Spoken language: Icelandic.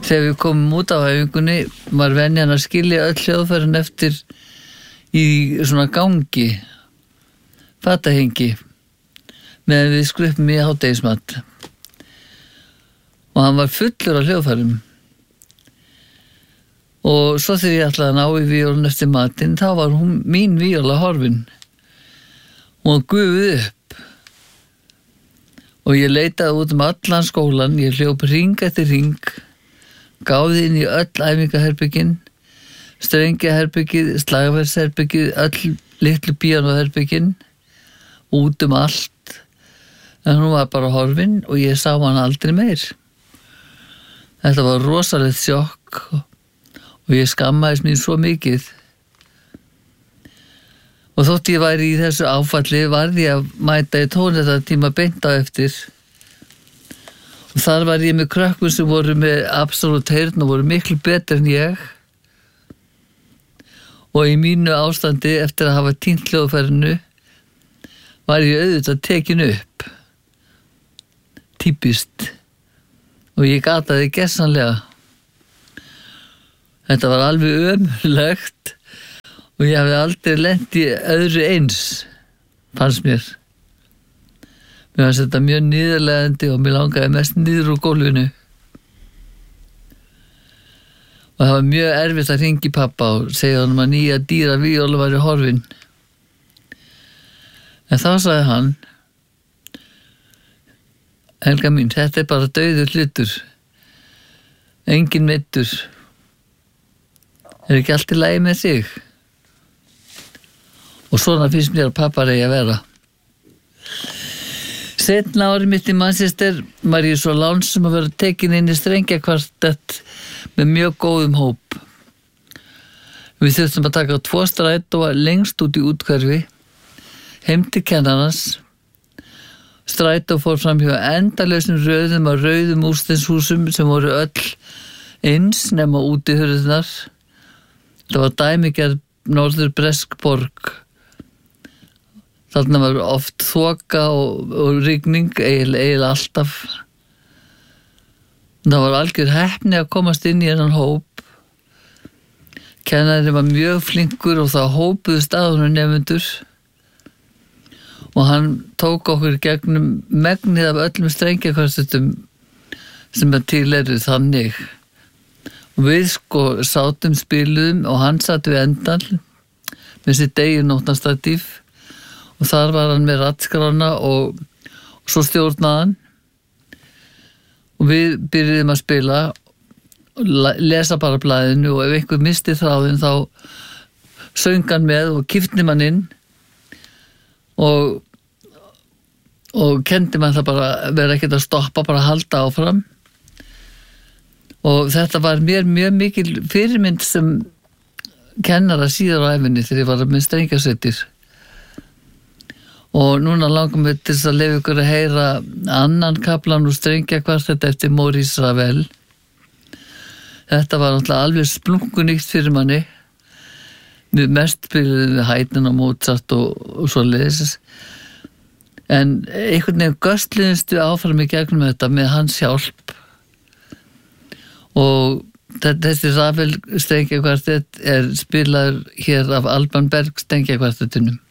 þegar við komum út á æfingunni var venjan að skilja öll hljóðfærin eftir í svona gangi, fatahengi, meðan við skruppum í hádegismat. Og hann var fullur af hljóðfærum. Og svo þegar ég ætlaði að ná í víólun eftir matinn, þá var mín víóla horfin. Hún var gufuð upp. Og ég leitaði út allan skólan, ég hljóp hring eftir hring, gáði inn í öll æfingaherbyggin, strengjaherbyggið, slagverksherbyggið, öll litlu píanóherbyggin, út allt. En hún var bara horfin og ég sá hann aldrei meir. Þetta var rosalegt sjokk og ég skammaðist mín svo mikið. Og þótt ég væri í þessu áfalli varð ég að mæta í tónlistartíma beint á eftir. Og þar var ég með krökkum sem voru með absolutt heyrn og voru miklu betur en ég. Og í mínu ástandi eftir að hafa týnt hljóðfærinu var ég auðvitað tekin upp. Típist. Og ég gataði gessanlega. Þetta var alveg ömurlegt. Og ég hafði aldrei lent í öðru eins, fannst mér. Mér fannst þetta mjög niðurlegandi og mér langaði mest niður úr gólfinu. Og það var mjög erfitt að hringja pabba og segja honum að nýja dýra víóla væri horfin. En þá sagði hann, Helga mín, þetta bara dauður hlutur. Enginn meiddur. Ekki allt í lagi með þig? Og svona finnst mér að pappa eigi að vera. Seinna árið mitt í Manchester var ég svo lánsum að vera tekin inn í strengjakvartett með mjög góðum hóp. Við þurftum að taka 2 strætóa lengst út í úthverfi, heim til kennarans. Strætó fór fram hjá endalausum röðum af rauðum úrsteinshúsum sem voru öll eins nema útihurðirnar. Það var dæmigerð norður bresk borg. Þarna var oft þoka og rigning, eiginlega alltaf. Það var algjör heppni að komast inn í þennan hóp. Kennarinn var mjög flinkur og það hópuðust að honum nemendur. Og hann tók okkur gegnum megnið af öllum strengjakvartettum sem til eru þannig. Og við sátum spiluðum og hann satt við endan með sitt eigin nótnastatíf. Og þar var hann með rattskrána og svo stjórnaði hann. Og við byrjuðum að spila, lesa bara blaðinu og ef einhver misti þráðinn þá söng hann með og kippti mann inn og kendi mann það bara vera ekkert að stoppa, bara halda áfram. Og þetta var mér mjög mikil fyrirmynd sem kennara síðar á æfinni þegar ég var með strengjasettir. Og núna langum við til þess að leyfa ykkur að heyra annan kaflan úr strengjakvartett eftir Maurice Ravel. Þetta var náttúrulega alveg splunkunýtt fyrir manni. Við mest spiluðum við Haydn og Mozart og svoleiðis. En einhvern veginn göstliðumstu áfram í gegnum þetta með hans hjálp. Og þessi Ravel strengjakvartett spilaður hér af Alban Berg strengjakvartettunum.